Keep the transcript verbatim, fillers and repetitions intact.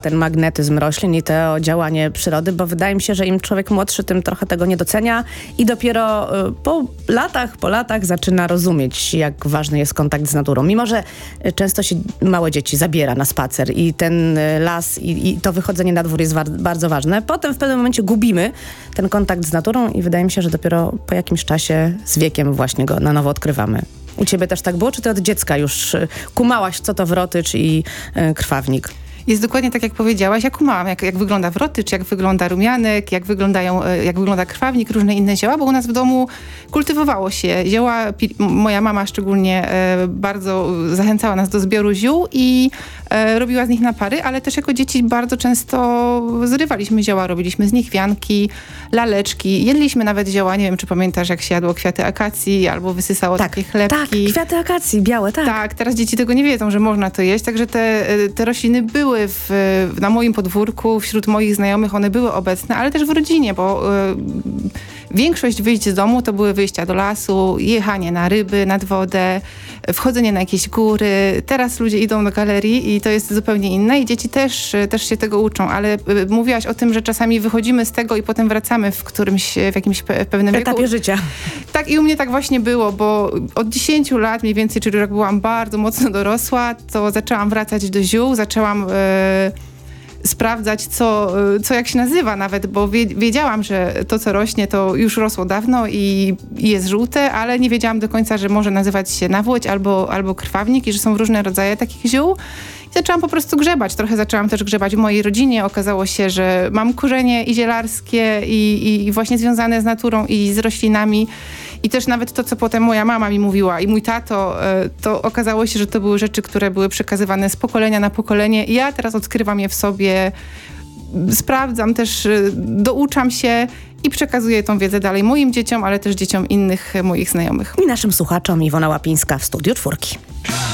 ten magnetyzm roślin i to działanie przyrody, bo wydaje mi się, że im człowiek młodszy, tym trochę tego nie docenia i dopiero y, po latach, po latach zaczyna rozumieć, jak ważny jest kontakt z naturą. Mimo że y, często się małe dzieci zabiera na spacer i ten y, las i, i to wychodzenie na dwór jest wa- bardzo ważne. Potem w pewnym momencie gubimy ten kontakt z naturą i wydaje mi się, że dopiero po jakimś czasie z wiekiem właśnie go na nowo odkrywamy. U ciebie też tak było? Czy ty od dziecka już y, kumałaś, co to wrotycz i y, krwawnik? Jest dokładnie tak, jak powiedziałaś. Ja kumałam, jak, jak wygląda wrotycz, jak wygląda rumianek, jak, wyglądają, jak wygląda krwawnik, różne inne zioła, bo u nas w domu kultywowało się zioła. Moja mama szczególnie e, bardzo zachęcała nas do zbioru ziół i e, robiła z nich napary, ale też jako dzieci bardzo często zrywaliśmy zioła, robiliśmy z nich wianki, laleczki. Jedliśmy nawet zioła, nie wiem, czy pamiętasz, jak się jadło kwiaty akacji albo wysysało Tak, takie chlebki. tak, kwiaty akacji, białe, tak. Tak, teraz dzieci tego nie wiedzą, że można to jeść, także te, te rośliny były w, na moim podwórku, wśród moich znajomych, one były obecne, ale też w rodzinie, bo y, większość wyjść z domu to były wyjścia do lasu, jechanie na ryby, nad wodę, wchodzenie na jakieś góry. Teraz ludzie idą do galerii i to jest zupełnie inne i dzieci też, też się tego uczą, ale y, mówiłaś o tym, że czasami wychodzimy z tego i potem wracamy w którymś, w jakimś pe- pewnym W etapie wieku. życia. Tak, i u mnie tak właśnie było, bo od dziesięciu lat mniej więcej, czyli jak byłam bardzo mocno dorosła, to zaczęłam wracać do ziół, zaczęłam e, sprawdzać, co, co jak się nazywa nawet, bo wie, wiedziałam, że to, co rośnie, to już rosło dawno i, i jest żółte, ale nie wiedziałam do końca, że może nazywać się nawłoć albo, albo krwawnik i że są różne rodzaje takich ziół. I zaczęłam po prostu grzebać. Trochę zaczęłam też grzebać w mojej rodzinie. Okazało się, że mam korzenie i zielarskie i, i właśnie związane z naturą i z roślinami. I też nawet to, co potem moja mama mi mówiła i mój tato, to okazało się, że to były rzeczy, które były przekazywane z pokolenia na pokolenie. I ja teraz odkrywam je w sobie, sprawdzam też, douczam się i przekazuję tą wiedzę dalej moim dzieciom, ale też dzieciom innych moich znajomych. I naszym słuchaczom Iwona Łapińska w Studiu Czwórki.